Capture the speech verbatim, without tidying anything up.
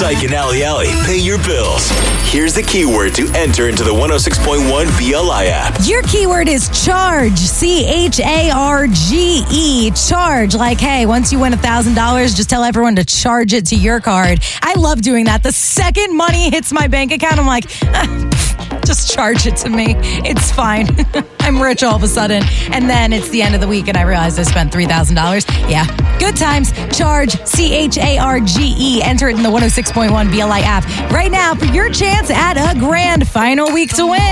Psych and Alley Alley pay your bills. Here's the keyword to enter into the one oh six point one B L I app. Your keyword is charge. C H A R G E. Charge. Like, hey, once you win one thousand dollars, just tell everyone to charge it to your card. I love doing that. The second money hits my bank account, I'm like, ah, just charge it to me. It's fine. I'm rich all of a sudden. And then it's the end of the week and I realize I spent three thousand dollars. Yeah, good times. Charge. C H A R G E. Enter it in the one oh six point one B L I app right now for your chance at a grand final week to win.